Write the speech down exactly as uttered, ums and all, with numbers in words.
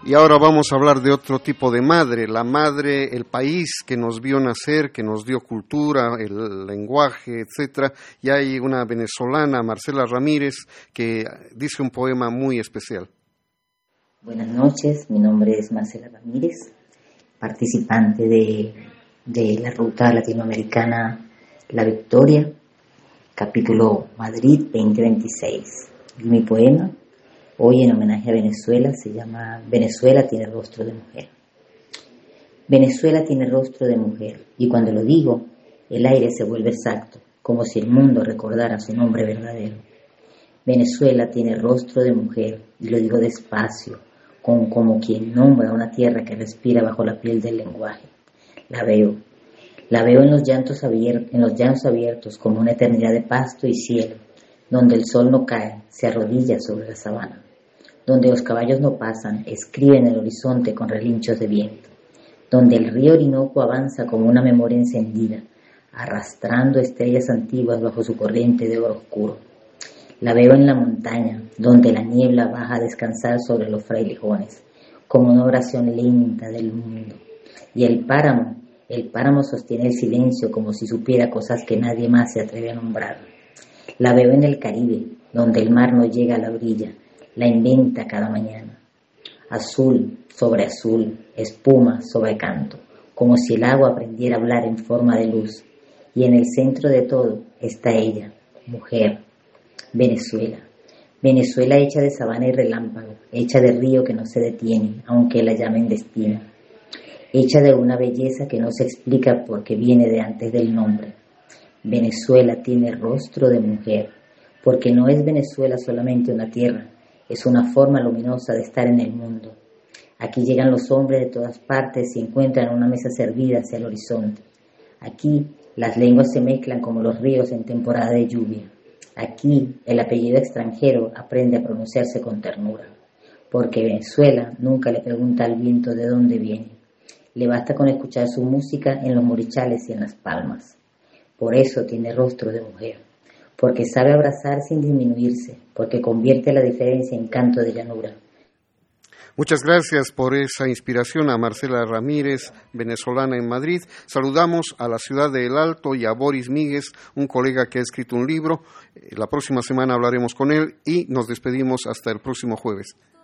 Y ahora vamos a hablar de otro tipo de madre, la madre, el país que nos vio nacer, que nos dio cultura, el lenguaje, etcétera. Y hay una venezolana, Marcela Ramírez, que dice un poema muy especial. Buenas noches, mi nombre es Marcela Ramírez, participante de, de la ruta latinoamericana La Victoria, capítulo Madrid veinte veintiséis. Mi poema, hoy en homenaje a Venezuela, se llama Venezuela tiene rostro de mujer. Venezuela tiene rostro de mujer, y cuando lo digo, el aire se vuelve exacto, como si el mundo recordara su nombre verdadero. Venezuela tiene rostro de mujer, y lo digo despacio, con como quien nombra una tierra que respira bajo la piel del lenguaje. La veo, la veo en los llantos abiertos, en los llanos abiertos como una eternidad de pasto y cielo, donde el sol no cae, se arrodilla sobre la sabana, donde los caballos no pasan, escriben el horizonte con relinchos de viento, donde el río Orinoco avanza como una memoria encendida, arrastrando estrellas antiguas bajo su corriente de oro oscuro. La veo en la montaña, donde la niebla baja a descansar sobre los frailejones, como una oración lenta del mundo. Y el páramo, el páramo sostiene el silencio como si supiera cosas que nadie más se atreve a nombrar. La veo en el Caribe, donde el mar no llega a la orilla, la inventa cada mañana. Azul sobre azul, espuma sobre canto, como si el agua aprendiera a hablar en forma de luz. Y en el centro de todo está ella, mujer, Venezuela. Venezuela hecha de sabana y relámpago, hecha de río que no se detiene, aunque la llamen destino. Hecha de una belleza que no se explica porque viene de antes del nombre. Venezuela tiene rostro de mujer, porque no es Venezuela solamente una tierra, es una forma luminosa de estar en el mundo. Aquí llegan los hombres de todas partes y encuentran una mesa servida hacia el horizonte. Aquí las lenguas se mezclan como los ríos en temporada de lluvia. Aquí el apellido extranjero aprende a pronunciarse con ternura, porque Venezuela nunca le pregunta al viento de dónde viene. Le basta con escuchar su música en los morichales y en las palmas. Por eso tiene rostro de mujer, porque sabe abrazar sin disminuirse, porque convierte la diferencia en canto de llanura. Muchas gracias por esa inspiración a Marcela Ramírez, venezolana en Madrid. Saludamos a la ciudad de El Alto y a Boris Míguez, un colega que ha escrito un libro. La próxima semana hablaremos con él y nos despedimos hasta el próximo jueves.